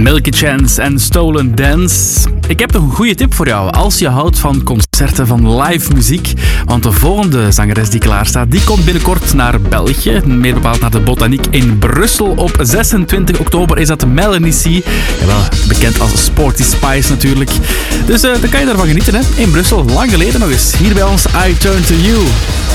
Milky Chance en Stolen Dance. Ik heb nog een goede tip voor jou als je houdt van concerten, van live muziek. Want de volgende zangeres die klaar staat, die komt binnenkort naar België. Meer bepaald naar de Botaniek in Brussel. Op 26 oktober is dat Melanie C. Jawel, bekend als Sporty Spice natuurlijk. Dus dan kan je daarvan genieten, hè? In Brussel, lang geleden nog eens. Hier bij ons, I Turn To You.